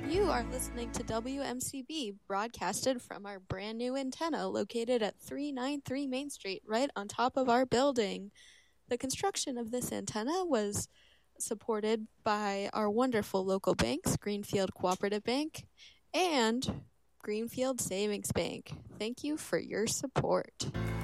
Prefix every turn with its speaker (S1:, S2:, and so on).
S1: You are listening to WMCB, broadcasted from our brand new antenna located at 393 Main Street, right on top of our building. The construction of this antenna was supported by our wonderful local banks, Greenfield Cooperative Bank and Greenfield Savings Bank. Thank you for your support.